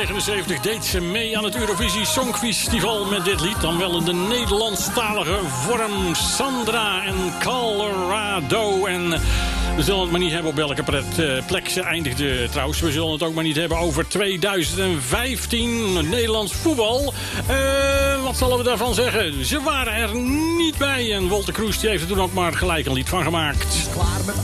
1979 deed ze mee aan het Eurovisie Songfestival met dit lied. Dan wel in de Nederlandstalige vorm. Sandra en Colorado. En we zullen het maar niet hebben op welke plek ze eindigde trouwens. We zullen het ook maar niet hebben over 2015 Nederlands voetbal. Wat zullen we daarvan zeggen? Ze waren er niet bij. En Wolter Kroes die heeft er toen ook maar gelijk een lied van gemaakt. Klaar met